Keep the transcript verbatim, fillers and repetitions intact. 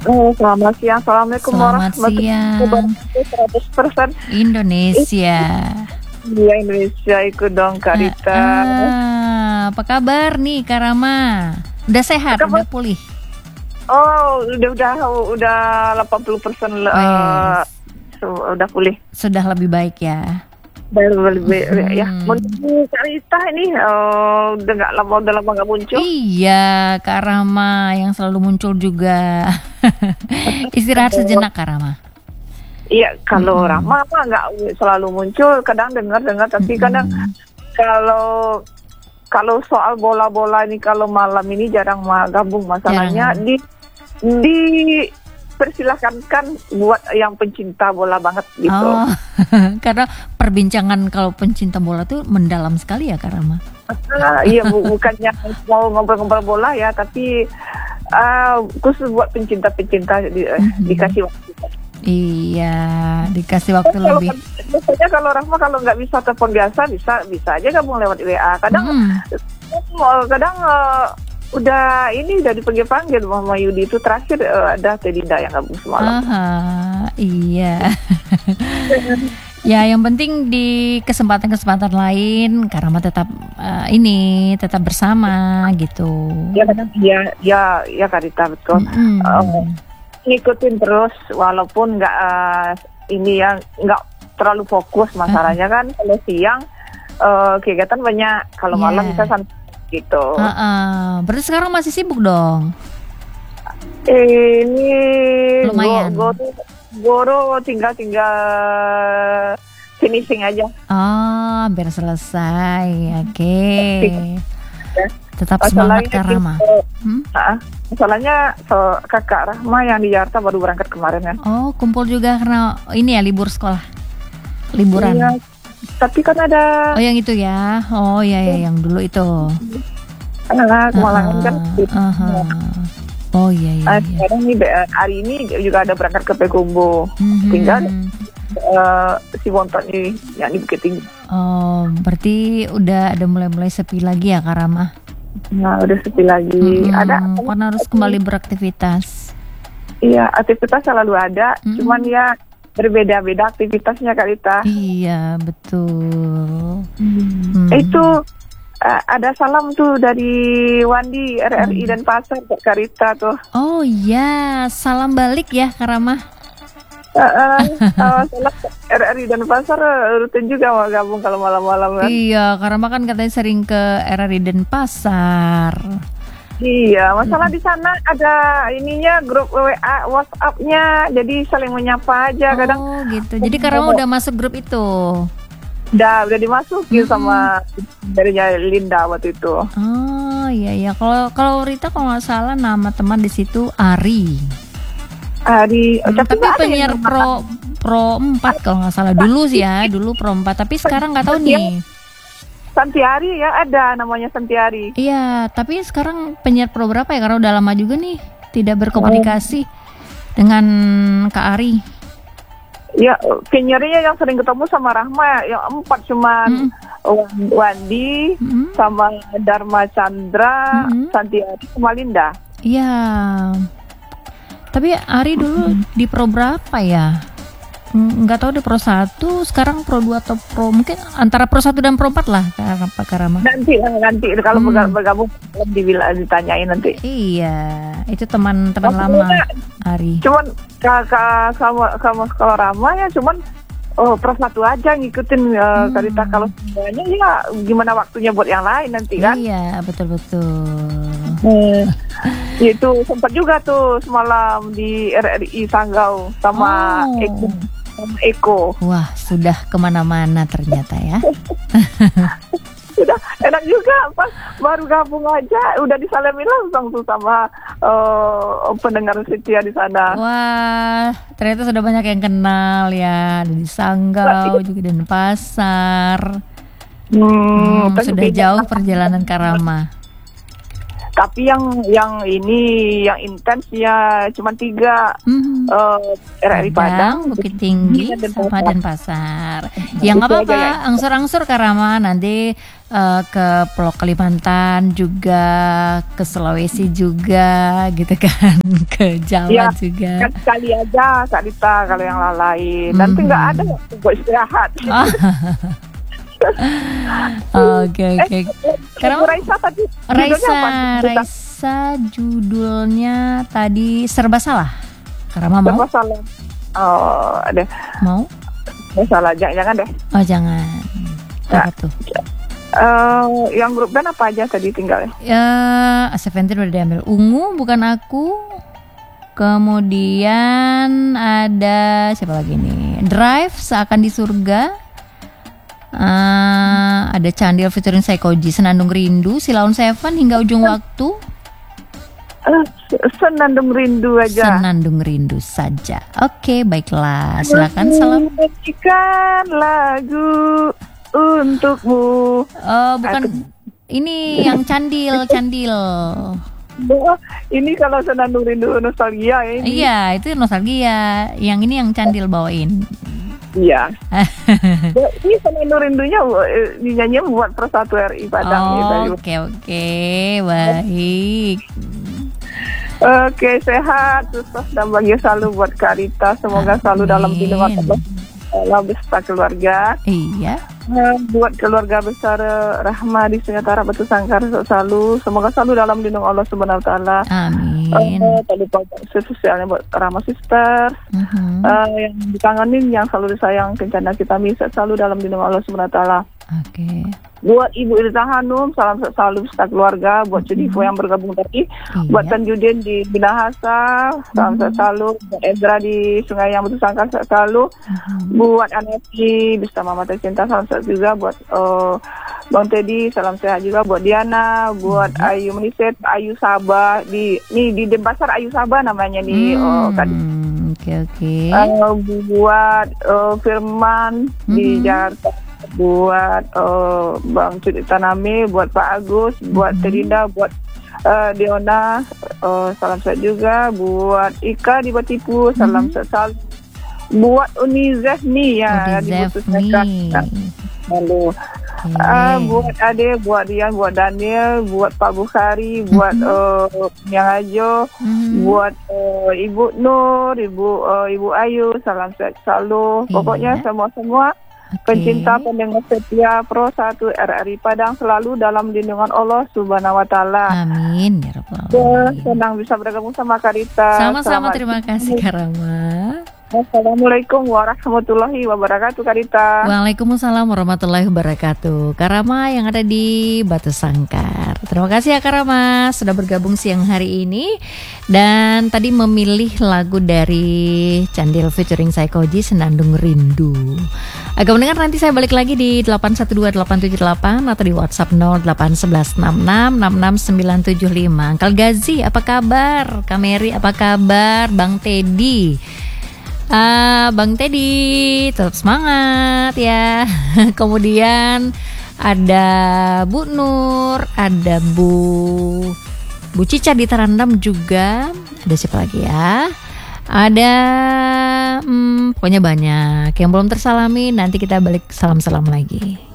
Oh, selamat siang. Assalamualaikum Selamat warahmatullahi siang. wabarakatuh. seratus persen Indonesia. Iya, Indonesia ikut dong Kak Rita. Ah, apa kabar nih Kak Rama? Udah sehat, Kabar- udah pulih? Oh, udah udah udah delapan puluh persen uh, so- udah pulih. Sudah lebih baik ya. Baru lebih Hmm. ya. Menuju Kak Rita ini uh, udah nggak lama udah lama nggak muncul. Iya, Kak Rama yang selalu muncul juga. Istirahat sejenak Kak Rama. Iya, kalau Mm-mm. Rama mah nggak selalu muncul, kadang dengar-dengar, tapi Mm-mm. kadang kalau kalau soal bola-bola ini kalau malam ini jarang mah gabung masalahnya Jarang. di di persilahkan kan buat yang pencinta bola banget gitu. Oh, karena perbincangan kalau pencinta bola tuh mendalam sekali ya Kak Rama. Ah, iya bu- bukannya mau ngobrol-ngobrol bola ya, tapi ah, khusus buat pencinta-pencinta di, eh, Mhm. dikasih waktu. Iya, dikasih waktu Kalau lebih. biasanya kalau Rahma kalau nggak bisa telepon biasa bisa bisa aja gabung lewat W A. Kadang Mm. kadang eh, udah ini udah dipanggil-panggil Mama Yudi itu terakhir eh, ada Tedinda yang gabung semalam. Aha, iya. Ya, yang penting di kesempatan-kesempatan lain Karama tetap eh, ini tetap bersama gitu. Ya kadang ya ya ya Karita betul. Mm-mm. Eh, ngikutin terus walaupun nggak eh, ini yang nggak terlalu fokus masalahnya kan kalau siang eh, kegiatan banyak kalau Iya. malam bisa santai gitu. Ah-ah. Berarti sekarang masih sibuk dong. Ini Lumayan. Go, goro, goro tinggal tinggal finishing aja. Oh, biar selesai. Oke. Ya. Tetap semangat Masalahnya Kak Rama. gitu, Hmm? ah, masalahnya so, kakak Rahma yang di Jakarta baru berangkat kemarin kan. Oh, kumpul juga karena ini ya libur sekolah. Liburan. Iya, tapi kan ada Oh, yang itu ya. Oh, ya ya yang dulu itu. ah, kemalangan kan. Aha, aha. Oh iya iya. Ah, iya. sekarang nih be- hari ini juga ada berangkat ke Pekumbo. Mhm. Tinggal eh, si Wonton ini yang di Bukit Tinggi. Oh, berarti udah ada mulai-mulai sepi lagi ya Kak Rama? Nah, udah sepi lagi. Mm-mm, Ada karena harus kembali beraktivitas. Iya, aktivitas selalu ada, Mm-mm. cuman ya berbeda-beda aktivitasnya Kak Rita. Iya betul. Hmm. Itu uh, ada salam tuh dari Wandi R R I Hmm. dan Pasar Kak Karita tuh. Oh iya, salam balik ya Kak Rama. Uh, uh, uh, salam R R I dan Pasar uh, rutin juga mau gabung kalau malam-malam kan. Iya, Kak Rama kan katanya sering ke R R I Denpasar. Iya, masalah di sana ada ininya grup W A WhatsApp-nya, jadi saling menyapa aja kadang. Oh gitu. Jadi Kak Rama udah masuk grup itu. Udah udah dimasukin Hmm. sama dari Linda waktu itu. Oh iya iya. Kalau kalau Rita kalau nggak salah nama teman di situ Ari. Hari Hmm, tapi tapi nggak ada penyiar yang pro pro empat kalau nggak salah dulu sih ya, dulu pro empat. Tapi sekarang nggak tahu nih. Santiari ya, ada namanya Santiari. Iya, tapi sekarang penyiar pro berapa ya? Karena udah lama juga nih tidak berkomunikasi dengan Kak Ari. Ya, penyiarnya yang sering ketemu sama Rahma yang empat cuman Wan- Wandi Mm-mm. sama Dharma Chandra, Mm-mm. Santiari sama Linda. Iya. Tapi Ari dulu di pro berapa ya? Mm, Nggak tahu di pro satu, sekarang pro dua atau pro mungkin antara pro satu dan pro empat lah Kak Pak Karama. Nanti lah nanti kalau Hmm. berga- bergabung dibilang ditanyain nanti. Iya, itu teman-teman Maksudnya, lama Ari. Cuman kakak sama sama sekolah Rama ya cuman oh pro satu aja ngikutin uh, Hmm. Karita, kalau semuanya ya gimana waktunya buat yang lain nanti kan. Iya, betul-betul. Hmm. Itu sempat juga tuh semalam di R R I Sanggau sama Oh. Eko, sama Eko. Wah, sudah kemana-mana ternyata ya. Sudah enak juga pas baru gabung aja udah disalamin langsung tuh sama uh, pendengar setia di sana. Wah, ternyata sudah banyak yang kenal ya. Ada di Sanggau, juga di Denpasar. Hmm, Hmm, tapi sudah beda. jauh perjalanan Karama. Tapi yang yang ini yang intens ya cuma tiga. Mhm. Uh, R R I Padang, Bukit Tinggi, dan sama Pasar. Denpasar. Ya nggak Itu aja apa-apa, ya. angsur-angsur Kak Rama, nanti eh, ke Pulau Kalimantan juga, ke Sulawesi juga, gitu kan, ke Jawa Ya, juga. kan sekali aja Kak Dita kalau yang lain. Nanti Mhm. nggak ada waktu buat istirahat. Ah. Oke oke. Karena Bu Raisa tadi judulnya Raisa, apa? Raisa judulnya tadi serba salah. Karama mau? Serba salah. Oh, ada. Mau? Serba salah. Jangan, jangan deh. Oh jangan. Ya. Apa tuh? Eh, yang grup band apa aja tadi tinggal ya? Ya, Seventeen udah diambil. Ungu bukan aku. Kemudian ada siapa lagi nih? Drive Seakan di Surga. Eh, ada Candil featuring Saikoji, Senandung Rindu, Silaun Seven, Hingga Ujung Waktu. Eh, Senandung Rindu aja. Senandung Rindu saja. Oke, baiklah. Silakan salam. Menyanyikan lagu untukmu. Oh, bukan ini yang Candil, Candil. Oh, ini kalau Senandung Rindu nostalgia ya ini. Iya, itu nostalgia. Yang ini yang Candil bawain. Iya. Ini Senandung Rindunya eh, dinyanyi buat Persatu R I Padang Oh, gitu. oke oke, baik. Oke, sehat, sukses dan bahagia selalu buat Kak Rita. Semoga selalu dalam lindungan Allah, Allah beserta keluarga. Iya. Eh, buat keluarga besar eh, Rahma di Singatara Batu Sangkar selalu, semoga selalu dalam lindungan Allah Subhanahu Wa Taala. Amin. Eh, tadi spesialnya buat Rahma Sister, Mhm. eh, yang dikangenin, yang selalu disayang, kencana kita bisa selalu dalam lindungan Allah Subhanahu Wa Taala. Oke. Buat Ibu Irita Hanum, salam selalu beserta keluarga. Buat Cudifo yang bergabung tadi, buat Iya. Tanjudin di Minahasa, salam Mhm. selalu. Buat Ezra di Sungai yang Batu Sangkar selalu. Mhm. Buat Anesi bersama Mata Cinta, salam sehat juga. Buat eh, Bang Teddy, salam sehat juga. Buat Diana, buat Ayu Meniset, Ayu Sabah di nih di Denpasar, Ayu Sabah namanya di Hmm, eh, Kadi. Oke oke. Eh, buat eh, Firman di Mhm. Jakarta, buat eh, Bang Cudi Tanami, buat Pak Agus, buat Mhm. Terinda, buat eh, Diona, eh, salam sehat juga. Buat Ika di Batipu, salam Mhm. sehat selalu. Buat Unizef nih ya Udi di Butuh Zefni. Sekat. Lalu Oke. ah, buat Ade, buat Dian, buat Daniel, buat Pak Bukhari, buat Mhm. eh, Yang Ajo, Mhm. buat eh, Ibu Nur, Ibu eh, Ibu Ayu, salam sehat selalu. Pokoknya Iya. semua-semua Oke. pencinta pendengar setia Pro satu R R I Padang selalu dalam lindungan Allah Subhanahu Wa Taala. Amin ya rabbal Ya, alamin. senang bisa bergabung sama Karita. Sama-sama, Selamat- terima kasih Kak Rama. Assalamualaikum warahmatullahi wabarakatuh, Karita. Waalaikumsalam warahmatullahi wabarakatuh. Kak Rama yang ada di Batu Sangkar. Terima kasih ya Kak Rama sudah bergabung siang hari ini. Dan tadi memilih lagu dari Candil featuring Saikoji, Senandung Rindu. Agak mendengar nanti saya balik lagi di delapan satu dua delapan tujuh delapan atau di WhatsApp nol delapan satu satu enam enam enam enam sembilan tujuh lima. Uncle Gazi apa kabar? Kak Mary apa kabar? Bang Teddy. Ah, Bang Teddy, tetap semangat ya. Kemudian ada Bu Nur, ada Bu Bu Cica di Tarandam juga. Ada siapa lagi ya? Ada hmm, pokoknya banyak yang belum tersalami. Nanti kita balik salam-salam lagi.